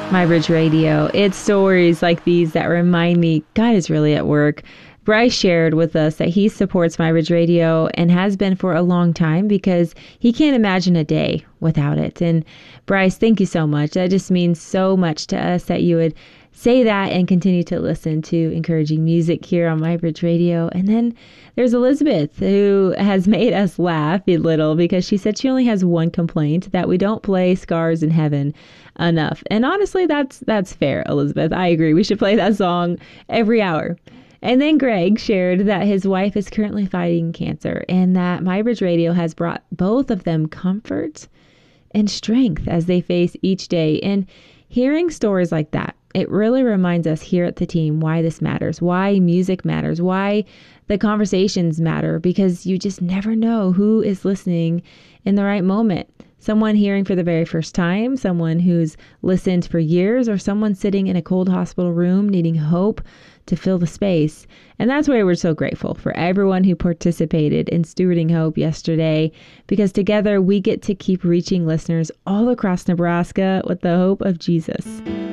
MyBridge Radio. It's stories like these that remind me God is really at work. Bryce shared with us that he supports MyBridge Radio and has been for a long time because he can't imagine a day without it. And Bryce, thank you so much. That just means so much to us that you would say that and continue to listen to encouraging music here on MyBridge Radio. And then there's Elizabeth, who has made us laugh a little because she said she only has one complaint, that we don't play Scars in Heaven enough. And honestly, that's fair, Elizabeth. I agree. We should play that song every hour. And then Greg shared that his wife is currently fighting cancer and that MyBridge Radio has brought both of them comfort and strength as they face each day. And hearing stories like that, it really reminds us here at the team why this matters, why music matters, why the conversations matter, because you just never know who is listening in the right moment. Someone hearing for the very first time, someone who's listened for years, or someone sitting in a cold hospital room needing hope to fill the space. And that's why we're so grateful for everyone who participated in Stewarding Hope yesterday, because together we get to keep reaching listeners all across Nebraska with the hope of Jesus.